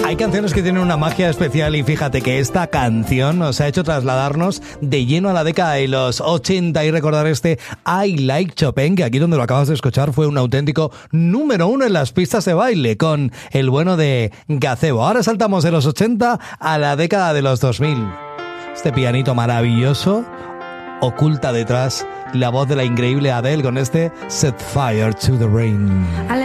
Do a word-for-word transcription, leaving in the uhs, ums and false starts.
Hay canciones que tienen una magia especial y fíjate que esta canción nos ha hecho trasladarnos de lleno a la década de los ochenta y recordar este I Like Chopin, que aquí donde lo acabas de escuchar fue un auténtico número uno en las pistas de baile con el bueno de Gazebo. Ahora saltamos de los ochenta a la década de los dos mil. Este pianito maravilloso oculta detrás la voz de la increíble Adele con este Set Fire to the Rain.